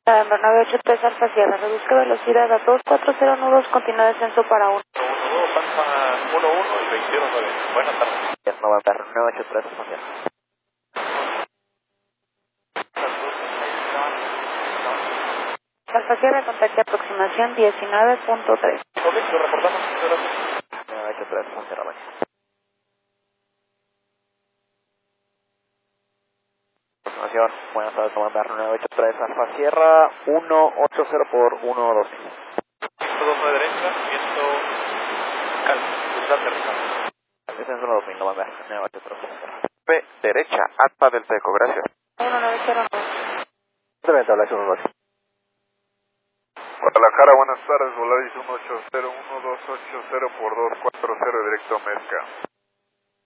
November 983 Alfa Sierra, reduzca velocidad a 240 nudos, continúa descenso para 1. 112 Alfa 11 y 209. Buenas tardes. November 983 Alfa Sierra. Alfa Sierra, contacte aproximación 19.3. Ok, lo reportamos. Muchas gracias. 983 Alfa Sierra, bye. Aproximación, buenas tardes, November 983 Alfa Sierra, 180 por 112. 129 derecha, viento calmo, cruzar aterrizando. Descenso 2000, November 983 Alfa Sierra. P, derecha, Alfa del Teco, gracias. 1909. Tremendo, la 112. Guadalajara, buenas tardes, Volaris 180, 1280 por 240, directo a Mezca.